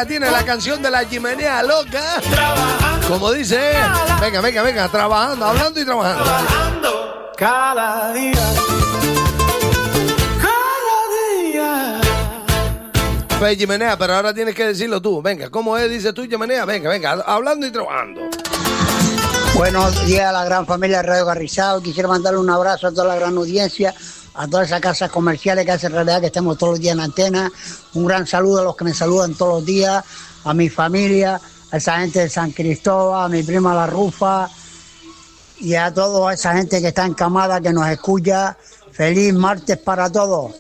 Chimenea tiene la canción de la chimenea loca. Como dice, venga, trabajando, hablando y trabajando. Trabajando cada día. Pues Chimenea, pero ahora tienes que decirlo tú. Venga, ¿cómo es? Dices tú, Chimenea. Venga, hablando y trabajando. Buenos días a la gran familia de Radio Carrizal. Quisiera mandarle un abrazo a toda la gran audiencia, a todas esas casas comerciales que hacen realidad que estemos todos los días en la antena. Un gran saludo a los que me saludan todos los días, a mi familia, a esa gente de San Cristóbal, a mi prima La Rufa y a toda esa gente que está encamada, que nos escucha. Feliz martes para todos.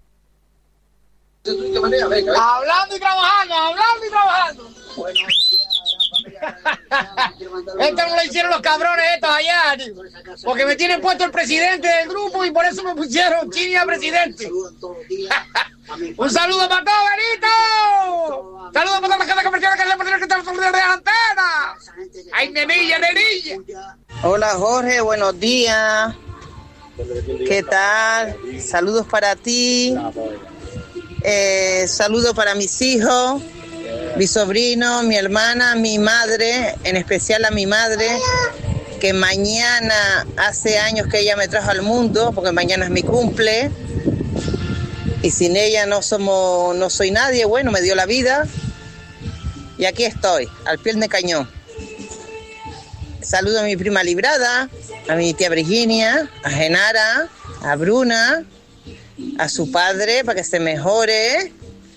Hablando y trabajando. Esto no lo hicieron los cabrones estos allá, porque me tienen puesto el presidente del grupo y por eso me pusieron Chini a presidente. Un saludo para todos, Benito. Saludos para todas las casas comerciales que están de la antena. Ay, nenilla. Hola Jorge, buenos días. ¿Qué tal? Saludos para ti. Saludos para mis hijos, mi sobrino, mi hermana, mi madre, en especial a mi madre, que mañana hace años que ella me trajo al mundo, porque mañana es mi cumple, y sin ella no soy nadie. Bueno, me dio la vida, y aquí estoy, al pie del cañón. Saludo a mi prima Librada, a mi tía Virginia, a Genara, a Bruna, a su padre para que se mejore,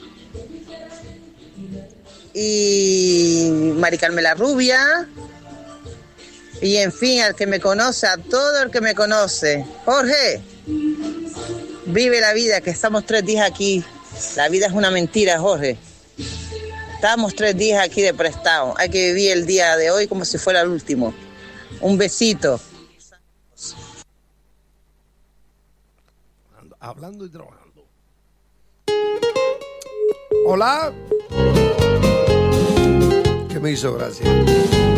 y Mari Carmen la Rubia, y en fin, al que me conoce, a todo el que me conoce. Jorge, vive la vida, que estamos 3 días aquí. La vida es una mentira, Jorge. Estamos 3 días aquí de prestado. Hay que vivir el día de hoy como si fuera el último. Un besito. Hablando y trabajando. Hola. ¿Qué me hizo gracia?